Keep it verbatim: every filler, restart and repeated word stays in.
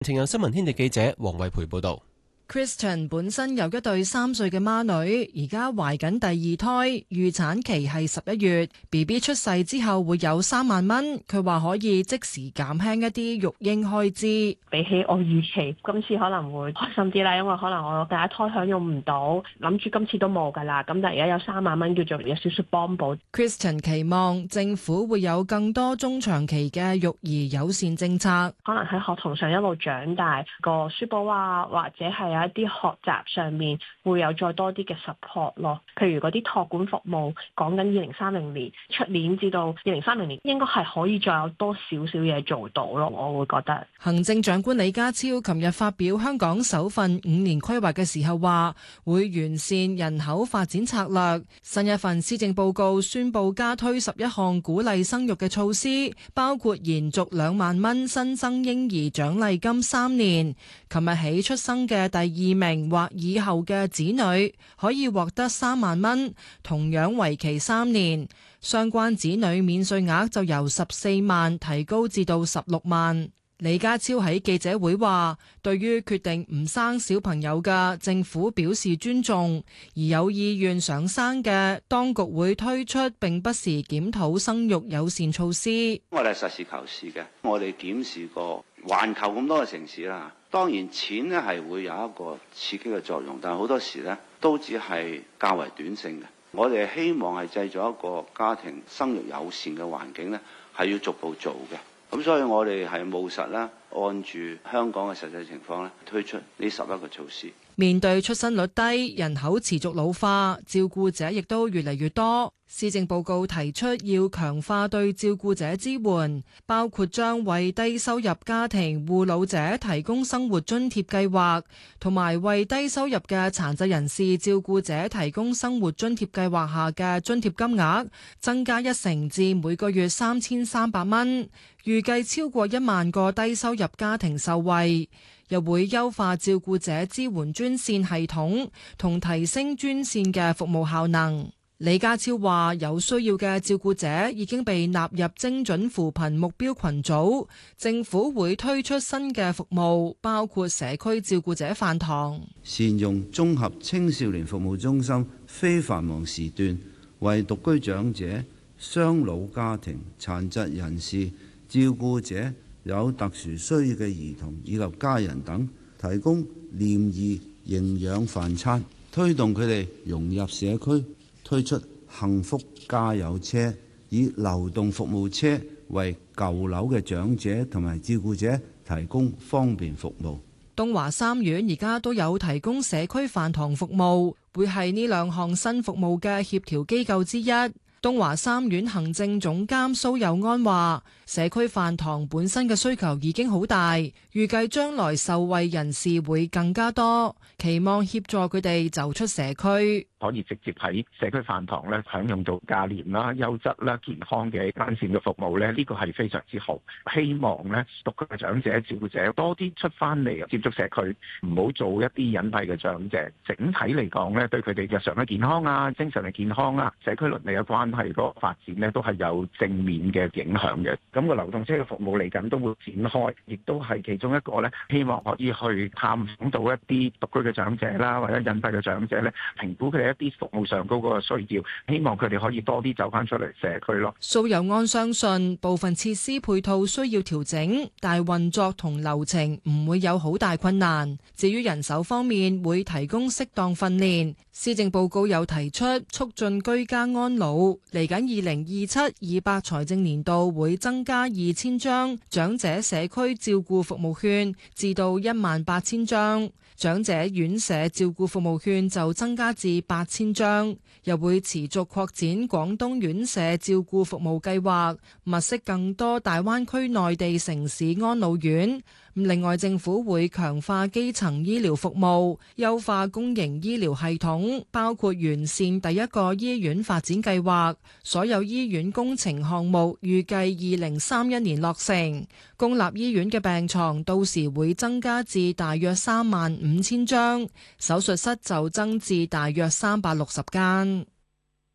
前日新聞天地記者黃慧培報道。 Kristen 本身有一對三歲嘅孖女，而家懷緊第二胎，預產期係十一月。B B 出世之後會有三萬蚊，佢話可以即時減輕一啲育嬰開支。 比起我預期，今次可能會開心啲啦，因為可能我第一胎享用唔到，諗住今次都冇噶啦。咁但係而家有三萬蚊，叫做有少少幫補。 Kristen 期望政府會有更多中長期嘅育兒友善政策， 可能喺學童上一路長大，個書簿啊，或者係一啲學習上面會有再多啲嘅 support 咯，譬如嗰啲託管服務，講緊二零三零年出年至到二零三零年，應該係可以再有多少少嘢做到咯，我會覺得。 行政長官李家超琴日發表香港首份五年規劃嘅時候話，會完善人口發展策略。新一份施政報告宣布加推十一項鼓勵生育嘅措施，包括延續兩萬蚊新生嬰兒獎勵金三年，琴日起出生嘅第二名或以後嘅子女可以獲得三萬蚊，同樣為期三年。相關子女免稅額就由十四萬提高至到十六萬。李家超喺記者會話，對於決定唔生小朋友嘅，政府表示尊重，而有意願想生嘅，當局會推出並不時檢討生育友善措施。 我哋係實事求是嘅，我哋檢視過環球咁多嘅城市啦。當然錢咧係會有一個刺激嘅作用，但係好多時咧都只係較為短性嘅。我哋希望係製造一個家庭生育友善嘅環境咧，係要逐步做嘅。咁所以我哋係務實啦，按住香港嘅實際情況咧，推出呢十一個措施。 面對出生率低、人口持續老化，照顧者亦都越嚟越多。施政報告提出要強化對照顧者支援，包括將為低收入家庭護老者提供生活津貼計劃，同埋為低收入嘅殘疾人士照顧者提供生活津貼計劃下嘅津貼金額增加一成至每個月三千三百蚊，預計超過一萬個低收入家庭受惠。又會優化照顧者支援專線系統，同提升專線嘅服務效能。李家超話，有需要嘅照顧者已經被納入精準扶貧目標群組，政府會推出新嘅服務，包括社區照顧者飯堂， 善用綜合青少年服務中心非繁忙時段，為獨居長者、雙老家庭、殘疾人士、照顧者、有特殊需要嘅兒童以及家人等提供廉宜營養飯餐，推動佢哋融入社區。推出幸福加油車，以流動服務車為舊樓嘅長者同埋照顧者提供方便服務。 東華三院而家都有提供社區飯堂服務，會係呢兩項新服務嘅協調機構之一。東華三院行政總監蘇友安話，社區飯堂本身嘅需求已經好大，預計將來受惠人士會更加多，期望協助佢哋走出社區。 可以直接喺社區飯堂咧享用到價廉啦、優質啦、健康嘅單線嘅服務咧，呢個係非常之好。希望咧獨居嘅長者、照顧者多啲出翻嚟接觸社區，唔好做一啲隱蔽嘅長者。整體嚟講咧，對佢哋日常嘅健康啊、精神嘅健康啊、社區倫理嘅關係嗰個發展咧，都係有正面嘅影響嘅。咁個流動車嘅服務嚟緊都會展開，亦都係其中一個咧，希望可以去探訪到一啲獨居嘅長者啦，或者隱蔽嘅長者咧，評估佢哋一啲服務上高嗰個需要，希望佢哋可以多啲走翻出嚟社區咯。 蘇友安相信部分設施配套需要調整，但係運作同流程唔會有好大困難。至於人手方面，會提供適當訓練。施政報告有提出促進居家安老，嚟緊二零二七二八財政年度會增加二千張長者社區照顧服務券，至到一萬八千張。長者院舍照顧服務券就增加至八千張，又會持續擴展廣東院舍照顧服務計劃，物色更多大灣區內地城市安老院。另外，政府會強化基層醫療服務，優化公營醫療系統，包括完善第一個醫院發展計劃。所有醫院工程項目預計二零三一年落成。公立醫院嘅病床到時會增加至大約三萬五千張，手術室就增至大約三百六十間。